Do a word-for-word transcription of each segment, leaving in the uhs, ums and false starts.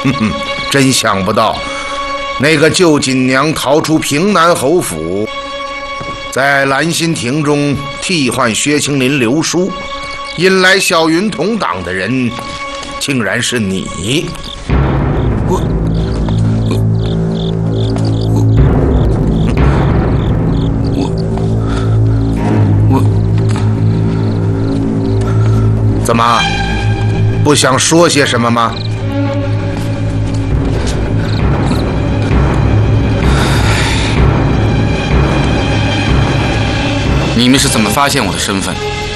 哼哼，真想不到，那个救锦娘逃出平南侯府，在兰心亭中替换薛青林留书，引来小云同党的人，竟然是你。 我我我我怎么不想说些什么吗？ 你们是怎么发现我的身份？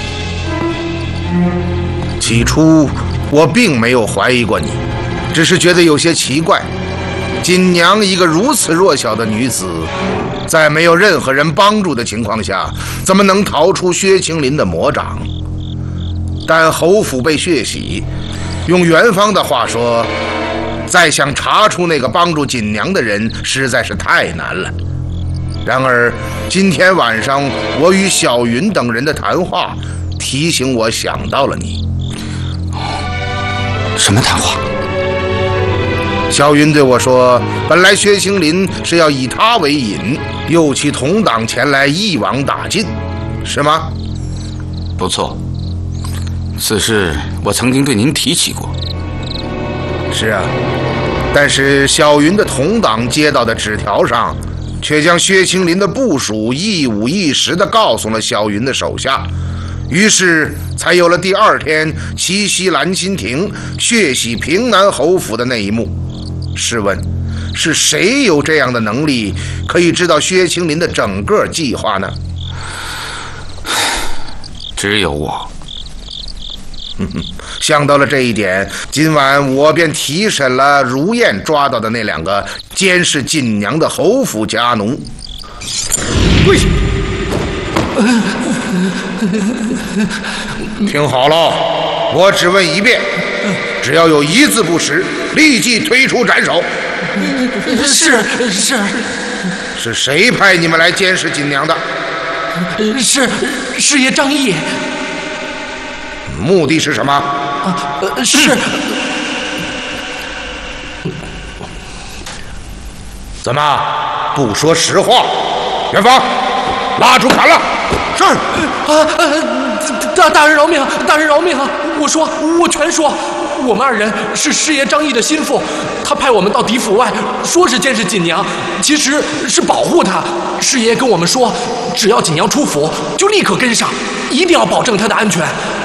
起初我并没有怀疑过你，只是觉得有些奇怪。锦娘一个如此弱小的女子，在没有任何人帮助的情况下，怎么能逃出薛青林的魔掌？但侯府被血洗，用元芳的话说，再想查出那个帮助锦娘的人，实在是太难了。然而今天晚上我与小云等人的谈话，提醒我想到了你。 什么谈话？ 小云对我说，本来薛青林是要以他为引，诱其同党前来一网打尽，是吗？ 不错，此事我曾经对您提起过。 是啊，但是小云的同党接到的纸条上，却将薛青林的部署一五一十地告诉了小云的手下，于是才有了第二天七夕兰心亭血洗平南侯府的那一幕。试问，是谁有这样的能力，可以知道薛青林的整个计划呢？ 只有我。 想到了这一点，今晚我便提审了如燕抓到的那两个监视锦娘的侯府家奴。 喂， 听好了，我只问一遍，只要有一字不实，立即推出斩首。 是是是谁派你们来监视锦娘的？ 是师爷张毅。 目的是什么？ 啊，呃，是。 怎么不说实话？元芳，拉住砍了！是。 啊，呃，大大人饶命！大人饶命！我说，我全说。我们二人是师爷张毅的心腹，他派我们到敌府外，说是监视锦娘，其实是保护她。师爷跟我们说，只要锦娘出府，就立刻跟上，一定要保证她的安全。